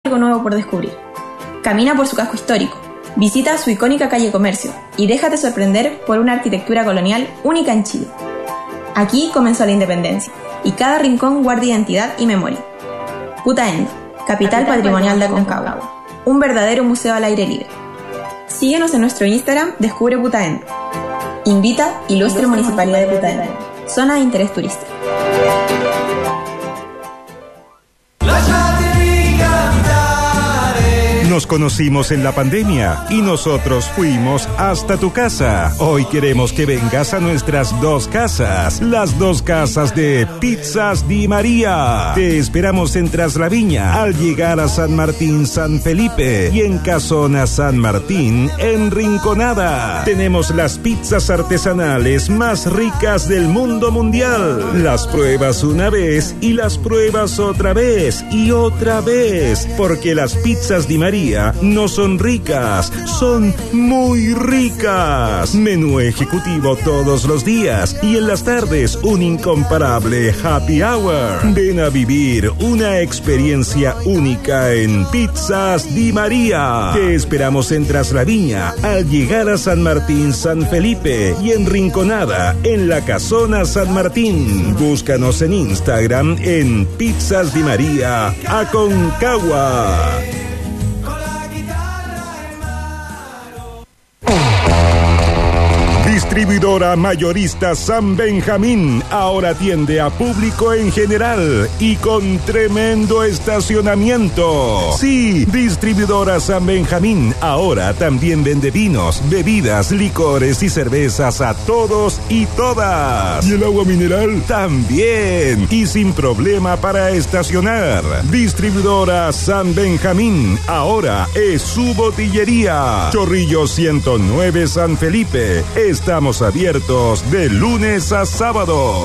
algo nuevo por descubrir. Camina por su casco histórico, visita su icónica calle Comercio y déjate sorprender por una arquitectura colonial única en Chile. Aquí comenzó la independencia y cada rincón guarda identidad y memoria. Putaendo, capital patrimonial de Aconcagua, un verdadero museo al aire libre. Síguenos en nuestro Instagram, Descubre Putaendo. Invita Ilustre Municipalidad de Putaendo, zona de interés turístico. Nos conocimos en la pandemia y nosotros fuimos hasta tu casa. Hoy queremos que vengas a nuestras dos casas, las dos casas de Pizzas Di María. Te esperamos en Traslaviña al llegar a San Martín San Felipe y en Casona San Martín en Rinconada. Tenemos las pizzas artesanales más ricas del mundo mundial. Las pruebas una vez y las pruebas otra vez y otra vez, porque las pizzas Di María no son ricas, son muy ricas. Menú ejecutivo todos los días y en las tardes un incomparable happy hour. Ven a vivir una experiencia única en Pizzas Di María. Te esperamos en Traslaviña al llegar a San Martín San Felipe y en Rinconada en la Casona San Martín. Búscanos en Instagram en Pizzas Di María Aconcagua. Distribuidora mayorista San Benjamín ahora atiende a público en general y con tremendo estacionamiento. Sí, Distribuidora San Benjamín ahora también vende vinos, bebidas, licores y cervezas a todos y todas. ¿Y el agua mineral? También. Y sin problema para estacionar. Distribuidora San Benjamín ahora es su botillería. Chorrillo 109 San Felipe. Estamos abiertos de lunes a sábado.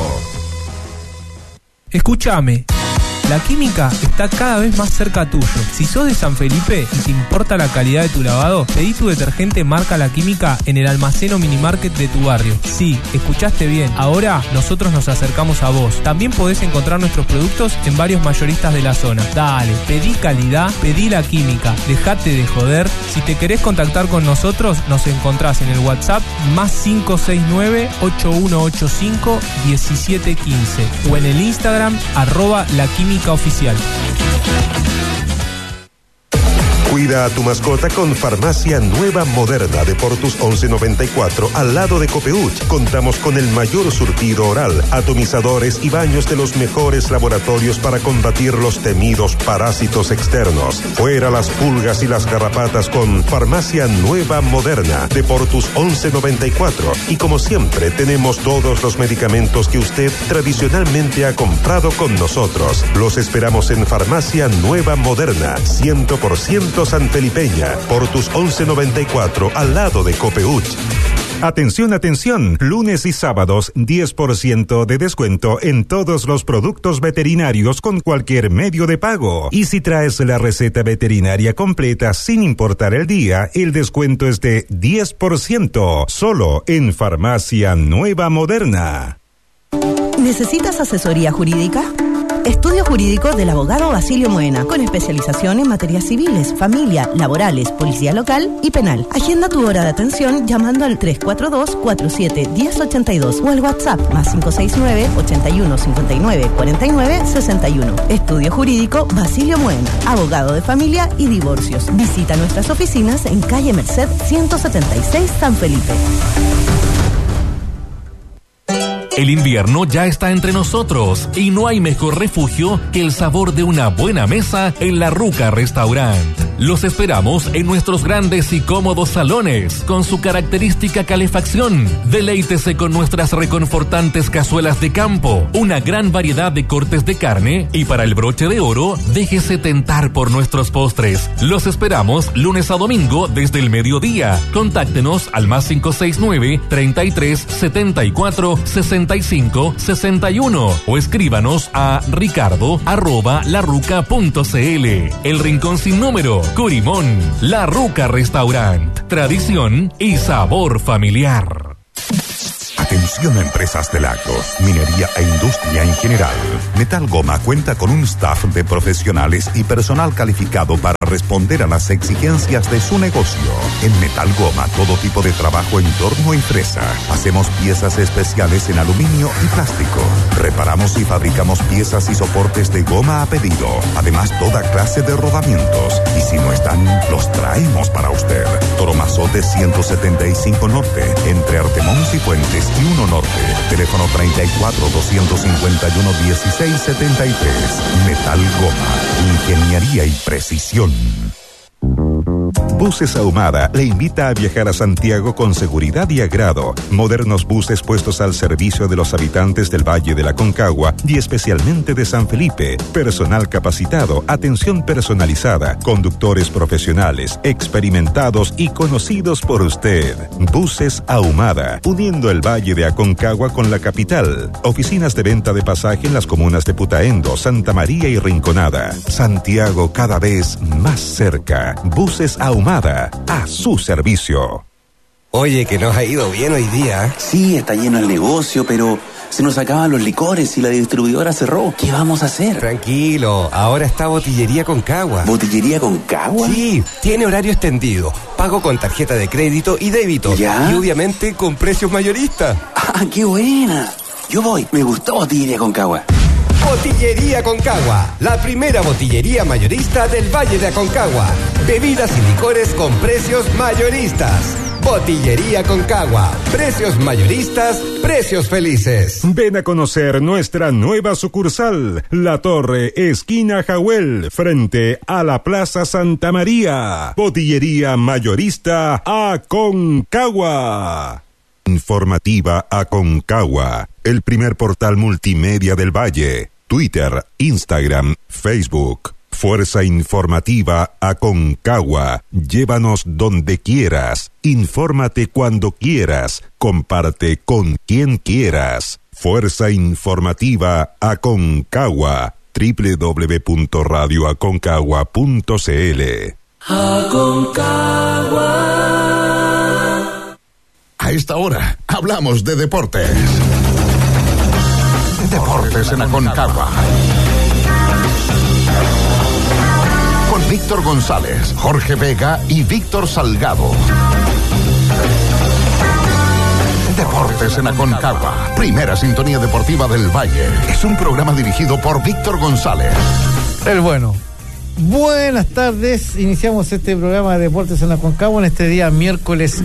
Escúchame. La Química está cada vez más cerca tuyo. Si sos de San Felipe y te importa la calidad de tu lavado, pedí tu detergente marca La Química en el almacén o minimarket de tu barrio. Sí, escuchaste bien. Ahora nosotros nos acercamos a vos. También podés encontrar nuestros productos en varios mayoristas de la zona. Dale, pedí calidad, pedí La Química. Dejate de joder. Si te querés contactar con nosotros, nos encontrás en el WhatsApp +569 8185 1715 o en el Instagram @laquimica oficial. Cuida a tu mascota con Farmacia Nueva Moderna de Portus 1194 al lado de Copeuch. Contamos con el mayor surtido oral, atomizadores y baños de los mejores laboratorios para combatir los temidos parásitos externos. Fuera las pulgas y las garrapatas con Farmacia Nueva Moderna de Portus 1194. Y como siempre tenemos todos los medicamentos que usted tradicionalmente ha comprado con nosotros. Los esperamos en Farmacia Nueva Moderna, 100% sanfelipeña, Portus 1194, al lado de Copeuch. Atención, atención, lunes y sábados 10% de descuento en todos los productos veterinarios con cualquier medio de pago. Y si traes la receta veterinaria completa sin importar el día, el descuento es de 10%, solo en Farmacia Nueva Moderna. ¿Necesitas asesoría jurídica? Estudio jurídico del abogado Basilio Moena, con especialización en materias civiles, familia, laborales, policía local y penal. Agenda tu hora de atención llamando al 342-47-1082 o al WhatsApp +569 81 59 49 61. Estudio jurídico Basilio Moena, abogado de familia y divorcios. Visita nuestras oficinas en calle Merced 176 San Felipe. El invierno ya está entre nosotros y no hay mejor refugio que el sabor de una buena mesa en La Ruca Restaurant. Los esperamos en nuestros grandes y cómodos salones con su característica calefacción. Deleítese con nuestras reconfortantes cazuelas de campo, una gran variedad de cortes de carne y para el broche de oro, déjese tentar por nuestros postres. Los esperamos lunes a domingo desde el mediodía. Contáctenos al +569 33 74 65 61 o escríbanos a ricardo@laruca.cl. El rincón sin número, Curimón, La Ruca Restaurant, tradición y sabor familiar. Atención. Atención a empresas del agro, minería e industria en general. Metal Goma cuenta con un staff de profesionales y personal calificado para responder a las exigencias de su negocio. En Metal Goma, todo tipo de trabajo en torno y fresa. Hacemos piezas especiales en aluminio y plástico. Reparamos y fabricamos piezas y soportes de goma a pedido. Además, toda clase de rodamientos. Y si no están, los traemos para usted. Toromazote 175 Norte, entre Artemón y Puentes y 1 Norte. Teléfono 34-251-1673. Metal Goma. Ingeniería y precisión. Buses Ahumada le invita a viajar a Santiago con seguridad y agrado. Modernos buses puestos al servicio de los habitantes del Valle de la Aconcagua y especialmente de San Felipe. Personal capacitado, atención personalizada, conductores profesionales, experimentados y conocidos por usted. Buses Ahumada, uniendo el Valle de Aconcagua con la capital. Oficinas de venta de pasaje en las comunas de Putaendo, Santa María y Rinconada. Santiago cada vez más cerca. Buses Ahumada, a su servicio. Oye, que nos ha ido bien hoy día. Sí, está lleno el negocio, pero se nos acaban los licores y la distribuidora cerró. ¿Qué vamos a hacer? Tranquilo, ahora está Botillería Aconcagua. ¿Botillería Aconcagua? Sí, tiene horario extendido, pago con tarjeta de crédito y débito. ¿Ya? Y obviamente con precios mayoristas. ¡Ah, qué buena! Yo voy, me gustó Botillería Aconcagua. Botillería Aconcagua, la primera botillería mayorista del Valle de Aconcagua. Bebidas y licores con precios mayoristas. Botillería Aconcagua, precios mayoristas, precios felices. Ven a conocer nuestra nueva sucursal, La Torre, esquina Jahuel, frente a la Plaza Santa María. Botillería mayorista Aconcagua. Informativa Aconcagua, el primer portal multimedia del Valle. Twitter, Instagram, Facebook. Fuerza Informativa Aconcagua. Llévanos donde quieras. Infórmate cuando quieras. Comparte con quien quieras. Fuerza Informativa Aconcagua. www.radioaconcagua.cl. Aconcagua. A esta hora hablamos de deportes. Deportes en Aconcagua. Con Víctor González, Jorge Vega y Víctor Salgado. Deportes en Aconcagua, primera sintonía deportiva del Valle. Es un programa dirigido por Víctor González. El bueno. Buenas tardes, iniciamos este programa de Deportes en Aconcagua en este día miércoles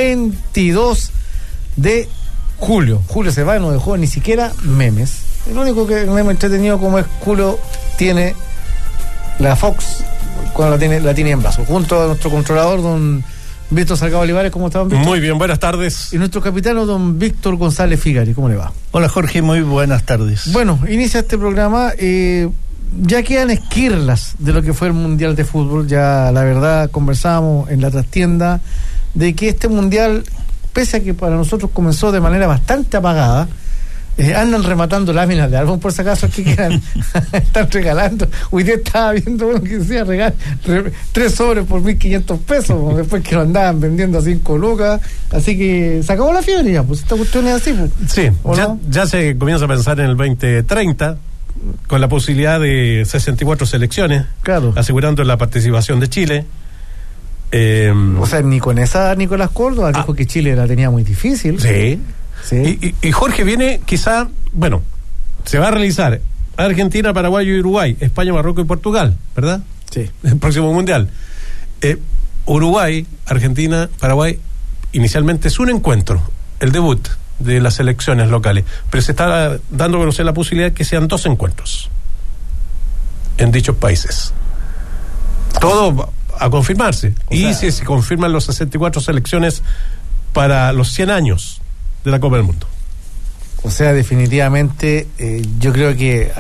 22 de julio. Julio se va y no dejó ni siquiera memes. El único que meme entretenido como es Julio tiene la Fox cuando la tiene en brazos, junto a nuestro controlador don Víctor Salgado Olivares. ¿Cómo está, don Víctor? Muy bien, buenas tardes. Y nuestro capitano don Víctor González Figari, ¿cómo le va? Hola Jorge, muy buenas tardes. Bueno, inicia este programa, ya quedan esquirlas de lo que fue el Mundial de Fútbol. Ya la verdad conversábamos en la trastienda de que este Mundial, pese a que para nosotros comenzó de manera bastante apagada, andan rematando láminas de álbum, por si acaso, aquí quedan, están regalando. Hoy día estaba viendo uno que decía 3 sobres por 1.500 pesos, después que lo andaban vendiendo a 5 lucas, así que se acabó la fiebre ya, pues esta cuestión es así, pues. Sí, ya se comienza a pensar en el 2030, con la posibilidad de 64 selecciones, claro, asegurando la participación de Chile. O sea, ni con esa Nicolás Córdoba dijo que Chile la tenía muy difícil. Sí. Sí. Y Jorge viene quizá, bueno, se va a realizar Argentina, Paraguay y Uruguay, España, Marruecos y Portugal, ¿verdad? Sí. El próximo Mundial. Uruguay, Argentina, Paraguay, inicialmente es un encuentro, el debut de las selecciones locales, pero se está dando a conocer la posibilidad de que sean 2 encuentros en dichos países. Todo a confirmarse. Y si se confirman los 64 selecciones para los 100 años de la Copa del Mundo. O sea, definitivamente yo creo que,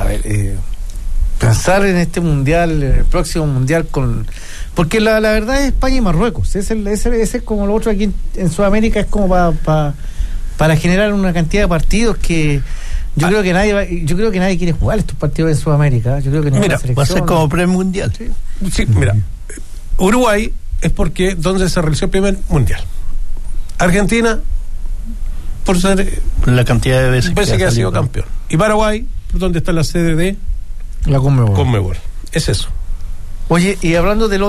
pensar en este mundial, el próximo mundial porque la verdad es España y Marruecos, ese es como lo otro aquí en Sudamérica, es como para generar una cantidad de partidos que yo creo que nadie quiere jugar estos partidos en Sudamérica. Yo creo que mira, va a ser como premundial. Sí, mira, Uruguay es porque donde se realizó el primer mundial. Argentina por ser La cantidad de veces que ha sido campeón. Y Paraguay, ¿dónde está la sede de la Conmebol? Es eso. Oye, y hablando del